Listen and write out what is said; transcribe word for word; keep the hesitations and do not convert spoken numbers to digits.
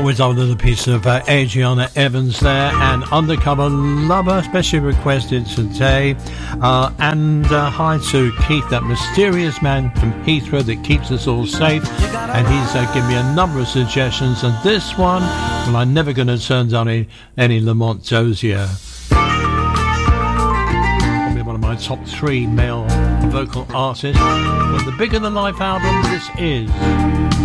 always love a little piece of uh, Adriana Evans there, and Undercover Lover, especially requested today. Uh, and uh, hi to Keith, that mysterious man from Heathrow that keeps us all safe. And he's uh, given me a number of suggestions, and this one, well, I'm never going to turn down any, any Lamont Dozier. Probably one of my top three male vocal artists. But the Bigger Than Life album, this is...